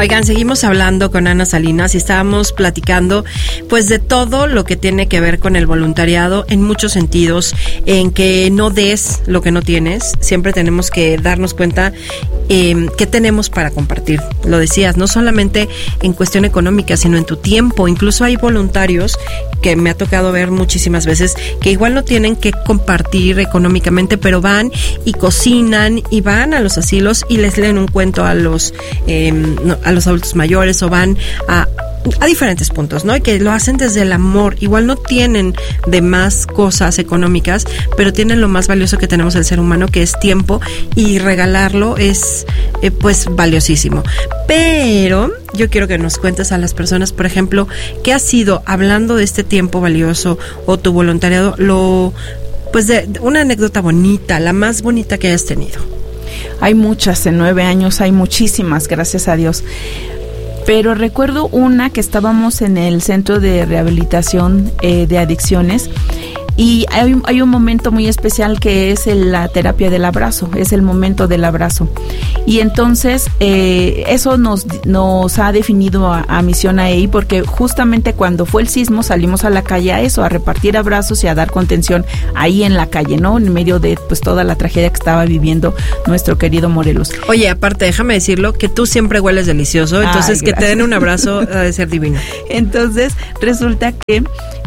Oigan, seguimos hablando con Ana Salinas y estábamos platicando pues de todo lo que tiene que ver con el voluntariado en muchos sentidos, en que no des lo que no tienes. Siempre tenemos que darnos cuenta qué tenemos para compartir. Lo decías, no solamente en cuestión económica, sino en tu tiempo. Incluso hay voluntarios que me ha tocado ver muchísimas veces que igual no tienen que compartir económicamente, pero van y cocinan y van a los asilos y les leen un cuento a los adultos mayores, o van a diferentes puntos, ¿no? Y que lo hacen desde el amor. Igual no tienen de más cosas económicas, pero tienen lo más valioso que tenemos el ser humano, que es tiempo, y regalarlo es pues valiosísimo. Pero yo quiero que nos cuentes a las personas, por ejemplo, ¿qué ha sido, hablando de este tiempo valioso o tu voluntariado, pues de una anécdota bonita, la más bonita que hayas tenido? Hay muchas, en 9 años hay muchísimas, gracias a Dios. Pero recuerdo una que estábamos en el centro de rehabilitación de adicciones, y hay un momento muy especial que es la terapia del abrazo, es el momento del abrazo. Y entonces eso nos ha definido a Misión AEI, porque justamente cuando fue el sismo salimos a la calle a repartir abrazos y a dar contención ahí en la calle, ¿no? En medio de pues toda la tragedia que estaba viviendo nuestro querido Morelos. Oye, aparte, déjame decirlo, que tú siempre hueles delicioso, entonces que te den un abrazo ha de ser divino. Entonces resulta que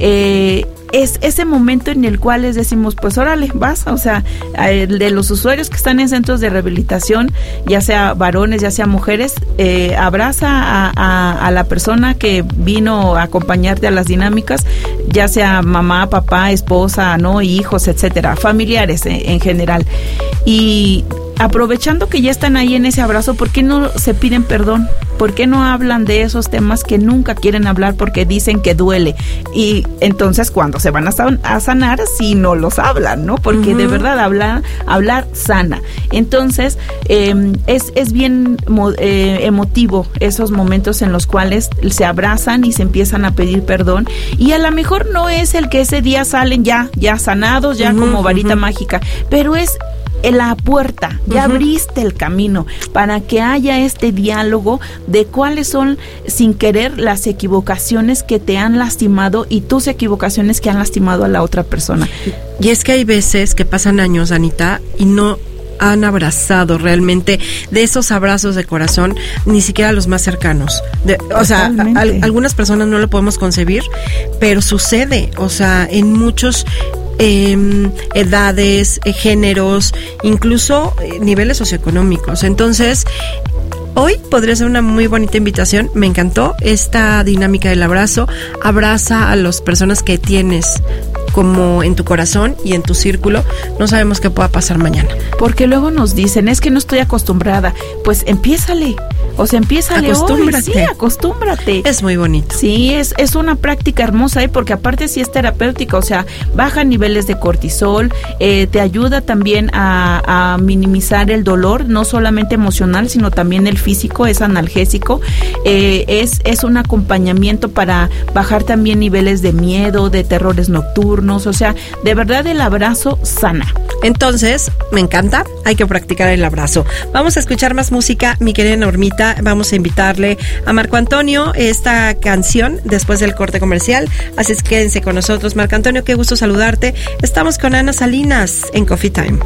es ese momento en el cual les decimos, pues órale, vas, o sea, de los usuarios que están en centros de rehabilitación, ya sea varones, ya sea mujeres, abraza a la persona que vino a acompañarte a las dinámicas, ya sea mamá, papá, esposa, no, hijos, etcétera, familiares en general. Y aprovechando que ya están ahí en ese abrazo, ¿por qué no se piden perdón? ¿Por qué no hablan de esos temas que nunca quieren hablar porque dicen que duele? Y entonces cuando se van a sanar, sí no los hablan, ¿no? Porque de verdad hablar sana. Entonces es bien emotivo esos momentos en los cuales se abrazan y se empiezan a pedir perdón. Y a lo mejor no es el que ese día salen ya sanados, ya como varita mágica, pero es en la puerta, ya abriste el camino para que haya este diálogo de cuáles son, sin querer, las equivocaciones que te han lastimado y tus equivocaciones que han lastimado a la otra persona. Y es que hay veces que pasan años, Anita, y no han abrazado realmente, de esos abrazos de corazón, ni siquiera los más cercanos. O sea, algunas personas no lo podemos concebir, pero sucede, o sea, en muchos edades, géneros, incluso niveles socioeconómicos. Entonces, hoy podría ser una muy bonita invitación. Me encantó esta dinámica del abrazo. Abraza a las personas que tienes como en tu corazón y en tu círculo. No sabemos qué pueda pasar mañana. Porque luego nos dicen, es que no estoy acostumbrada. Pues empiézale. O sea, empiézale hoy. Sí, acostúmbrate. Es muy bonito. Sí, es una práctica hermosa, porque aparte sí es terapéutica, o sea, baja niveles de cortisol, te ayuda también a minimizar el dolor, no solamente emocional, sino también el físico, es analgésico, es un acompañamiento para bajar también niveles de miedo, de terrores nocturnos, o sea, de verdad el abrazo sana. Entonces, me encanta, hay que practicar el abrazo. Vamos a escuchar más música, mi querida Normita. Vamos a invitarle a Marco Antonio esta canción después del corte comercial. Así es que quédense con nosotros. Marco Antonio, qué gusto saludarte. Estamos con Ana Salinas en Coffee Time.